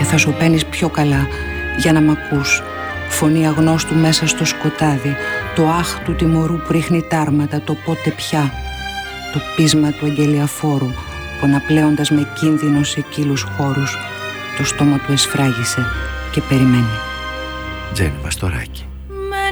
και θα σωπαίνεις πιο καλά για να μ' ακούς. Φωνή αγνώστου μέσα στο σκοτάδι, το αχ του τιμωρού που ρίχνει τάρματα, το πότε πια. Το πείσμα του αγγελιαφόρου που αναπλέοντας με κίνδυνο σε κύλους χώρους, το στόμα του εσφράγισε και περιμένει. Τζέννη Μαστοράκη.